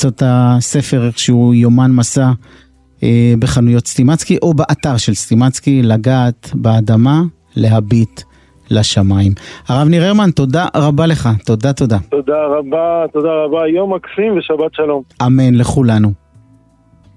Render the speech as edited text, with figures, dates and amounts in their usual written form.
למצוא את הספר איכשהו יומן מסע בחנויות סטימצקי, או באתר של סטימצקי, לגעת באדמה, להביט לשמיים. הרב ניר הרמן, תודה רבה לך. תודה. תודה רבה, יום מקסים ושבת שלום. אמן לכולנו.